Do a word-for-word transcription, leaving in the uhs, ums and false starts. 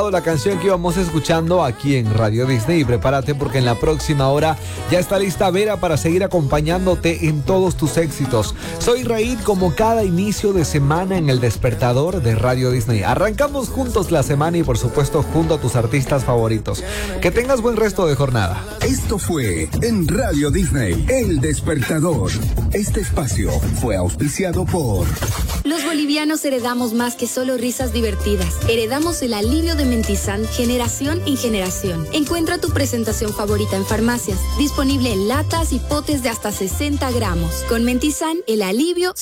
La canción que íbamos escuchando aquí en Radio Disney, y prepárate porque en la próxima hora ya está lista Vera para seguir acompañándote en todos tus éxitos. Soy Raid, como cada inicio de semana en el despertador de Radio Disney. Arrancamos juntos la semana y por supuesto junto a tus artistas favoritos. Que tengas buen resto de jornada. Esto fue en Radio Disney, El Despertador. Este espacio fue auspiciado por... Los bolivianos heredamos más que solo risas divertidas. Heredamos el alivio de Mentizan, generación en generación. Encuentra tu presentación favorita en farmacias. Disponible en latas y potes de hasta sesenta gramos. Con Mentizan, el alivio